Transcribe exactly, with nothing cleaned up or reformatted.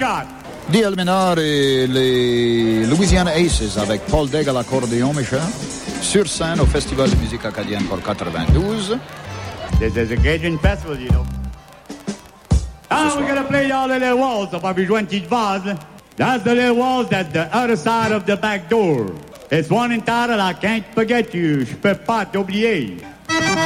quatre. D L Ménard et les Louisiana Aces avec Paul Degg à l'accordéon, Michel, sur scène au Festival de musique acadienne pour quatre-vingt-douze. This is a Cajun festival, you know. Now we're gonna play y'all a little waltz of our twenty bars. That's the little waltz at the other side of the back door. It's one entitled I Can't Forget You, Je peux pas t'oublier.